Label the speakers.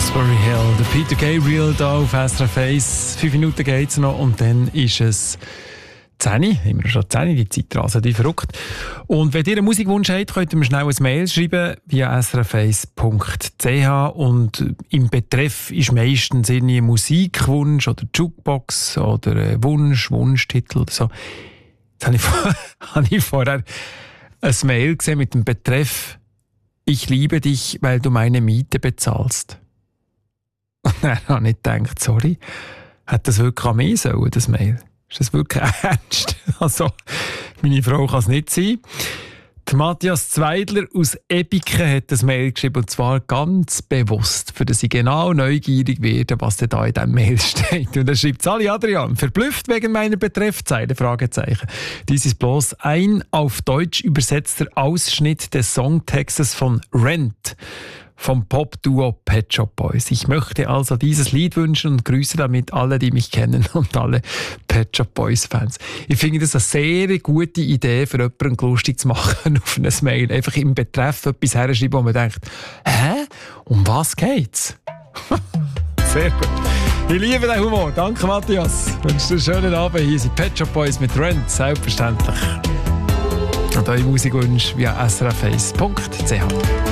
Speaker 1: Roxbury Hill, der Peter Gabriel hier auf SRF 1. 5 Minuten geht es noch und dann ist es 10. Immer schon 10, die Zeit rasen, die verrückt. Und wenn ihr einen Musikwunsch habt, könnt ihr mir schnell ein Mail schreiben via srf1.ch und im Betreff ist meistens ein Musikwunsch oder Jukebox oder Wunschtitel oder so. Jetzt habe ich vorher ein Mail gesehen mit dem Betreff «Ich liebe dich, weil du meine Miete bezahlst». Und dann habe ich gedacht, sorry, hat das wirklich an mich sollen, das Mail? Ist das wirklich ernst? Also, meine Frau kann es nicht sein. Der Matthias Zweidler aus Ebiken hat das Mail geschrieben, und zwar ganz bewusst, für dass ich genau neugierig werde, was denn da in diesem Mail steht. Und er schreibt: Sali Adrian, verblüfft wegen meiner Betreffzeile? Fragezeichen. Dies ist bloß ein auf Deutsch übersetzter Ausschnitt des Songtextes von Rent vom Pop-Duo Pet Shop Boys. Ich möchte also dieses Lied wünschen und grüße damit alle, die mich kennen und alle Pet Shop Boys Fans. Ich finde das eine sehr gute Idee, für jemanden lustig zu machen auf ein Mail. Einfach im Betreff etwas herschreiben, wo man denkt, hä? Um was geht's? Sehr gut. Ich liebe den Humor. Danke, Matthias. Ich wünsche dir einen schönen Abend. Hier sind Pet Shop Boys mit Rent, selbstverständlich. Und eure Musikwünsche via srf1.ch.